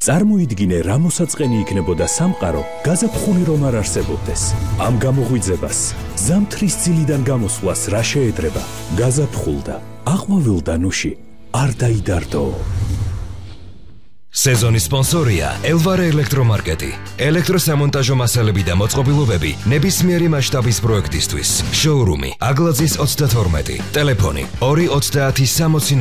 წარმოიდგინე, რა მოსაწყენი იქნებოდა სამყარო, გაზაფხული რომ არ არსებობდეს. ამ გამოღვიძებას, ზამთრის ძილიდან გამოსვლას რა შეედრება? გაზაფხულდა, აყვავილდა ნუში, არ დაიდარდო. სეზონის სპონსორია ელვარე ელექტრომარკეტი. ელექტროსამონტაჟო მასალები და მოწყობილობები ნებისმიერი მასშტაბის პროექტისთვის. შოურუმი აგლაძის 32. ტელეფონი 230 60